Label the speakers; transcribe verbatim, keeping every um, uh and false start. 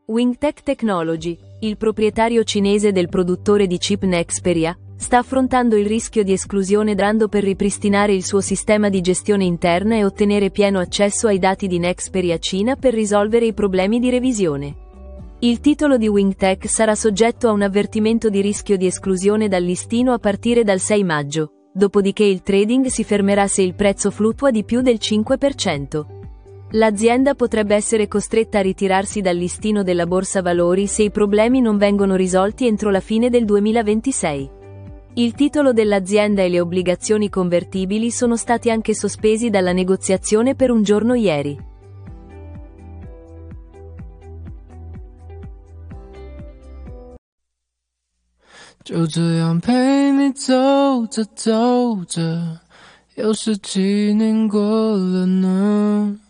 Speaker 1: Wingtech Technology, il proprietario cinese del produttore di chip Nexperia, sta affrontando il rischio di esclusione dando per ripristinare il suo sistema di gestione interna e ottenere pieno accesso ai dati di Nexperia Cina per risolvere i problemi di revisione. Il titolo di Wingtech sarà soggetto a un avvertimento di rischio di esclusione dal listino a partire dal sei maggio, dopodiché il trading si fermerà se il prezzo fluttua di più del cinque per cento. L'azienda potrebbe essere costretta a ritirarsi dal listino della Borsa Valori se i problemi non vengono risolti entro la fine del duemilaventisei. Il titolo dell'azienda e le obbligazioni convertibili sono stati anche sospesi dalla negoziazione per un giorno ieri.
Speaker 2: 就这样陪你走着走着，又是几年过了呢？